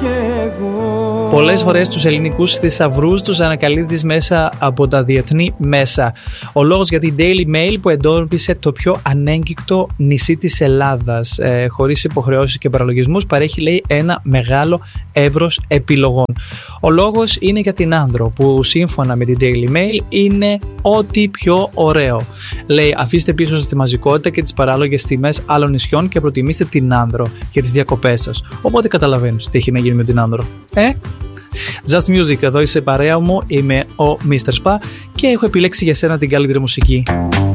Πολλές φορές τους ελληνικούς θησαυρούς τους ανακαλύπτεις μέσα από τα διεθνή μέσα. Ο λόγος για την Daily Mail που εντόπισε το πιο ανέγκυκτο νησί της Ελλάδας, χωρίς υποχρεώσεις και παραλογισμούς, παρέχει, λέει, ένα μεγάλο εύρος επιλογών. Ο λόγος είναι για την Άνδρο, που σύμφωνα με την Daily Mail είναι ό,τι πιο ωραίο. Λέει, αφήστε πίσω σας τη μαζικότητα και τις παράλογες τιμές άλλων νησιών και προτιμήστε την Άνδρο για τις διακοπές σας. Οπότε καταλαβαίνεις τι έχει να γίνει με την Άνδρο. Just Music, εδώ είσαι παρέα μου, είμαι ο Mr. Spa και έχω επιλέξει για σένα την καλύτερη μουσική.